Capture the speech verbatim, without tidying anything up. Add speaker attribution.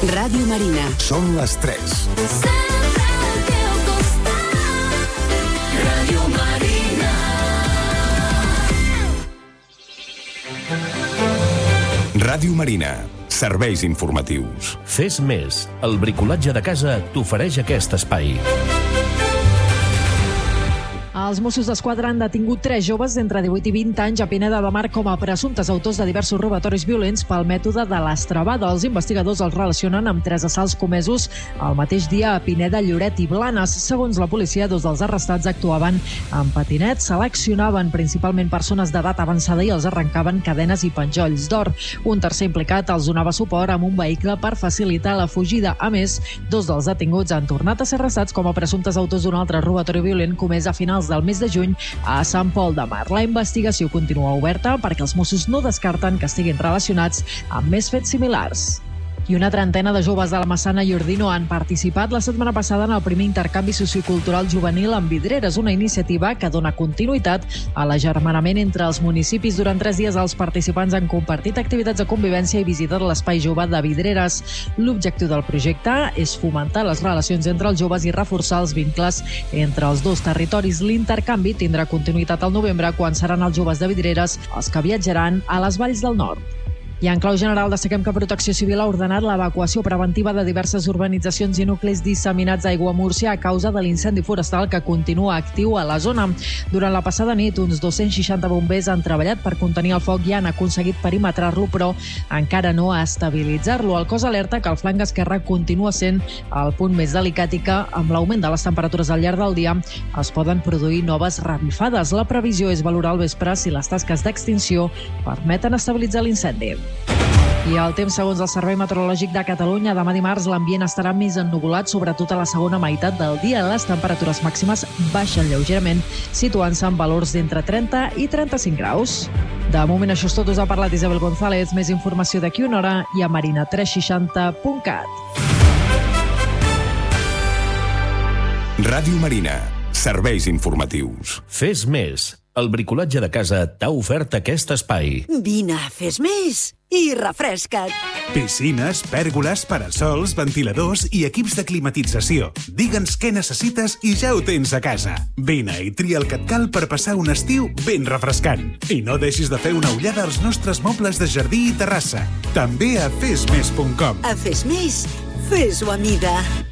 Speaker 1: Ràdio Marina.
Speaker 2: Són les tres.
Speaker 3: Sempre al teu costat. Ràdio Marina.
Speaker 2: Ràdio Marina. Serveis informatius.
Speaker 4: Fes més. El bricolatge de casa t'ofereix aquest espai.
Speaker 5: Els Mossos d'Esquadra han detingut tres joves d'entre divuit i vint anys a Pineda de Mar com a presumptes autors de diversos robatoris violents pel mètode de l'estrabada. Els investigadors els relacionen amb tres assalts comesos el mateix dia a Pineda, Lloret i Blanes. Segons la policia, dos dels arrestats actuaven amb patinets, seleccionaven principalment persones d'edat avançada i els arrencaven cadenes i penjolls d'or. Un tercer implicat els donava suport amb un vehicle per facilitar la fugida. A més, dos dels detinguts han tornat a ser arrestats com a presumptes autors d'un altre robatori violent comès a finals del mes de juny a Sant Pol de Mar. La investigació continua oberta perquè els Mossos no descarten que estiguin relacionats amb més fets similars. I una trentena de joves de la Massana i Ordino han participat la setmana passada en el primer intercanvi sociocultural juvenil amb Vidreres, una iniciativa que dona continuïtat a l'agermanament entre els municipis. Durant tres dies els participants han compartit activitats de convivència i visitat l'espai jove de Vidreres. L'objectiu del projecte és fomentar les relacions entre els joves i reforçar els vincles entre els dos territoris. L'intercanvi tindrà continuïtat al novembre, quan seran els joves de Vidreres els que viatjaran a les valls del nord. I en clau general destaquem que Protecció Civil ha ordenat l'evacuació preventiva de diverses urbanitzacions i nuclis disseminats a Aiguamúrcia a causa de l'incendi forestal que continua actiu a la zona. Durant la passada nit, uns dos-cents seixanta bombers han treballat per contenir el foc i han aconseguit perimetrar-lo, però encara no a estabilitzar-lo. El cos alerta que el flanc esquerre continua sent el punt més delicat i que, amb l'augment de les temperatures al llarg del dia, es poden produir noves revifades. La previsió és valorar al vespre si les tasques d'extinció permeten estabilitzar l'incendi. I el temps, segons el Servei Meteorològic de Catalunya, demà dimarts l'ambient estarà més ennuvolat, sobretot a la segona meitat del dia. Les temperatures màximes baixen lleugerament, situant-se en valors d'entre trenta i trenta-cinc graus. De moment això és tot. Us ha parlat Isabel González. Més informació d'aquí una hora i a marina tres seixanta punt cat.
Speaker 2: Ràdio Marina. Serveis informatius.
Speaker 4: Fes més. El bricolatge de casa t'ha ofert aquest espai.
Speaker 1: Vine, fes més i refresca't.
Speaker 6: Piscines, pèrgoles, parasols, ventiladors i equips de climatització. Digue'ns què necessites i ja ho tens a casa. Vine i tria el que et cal per passar un estiu ben refrescant. I no deixis de fer una ullada als nostres mobles de jardí i terrassa. També a fes més punt com.
Speaker 1: A Fes Més, fes-ho a mida.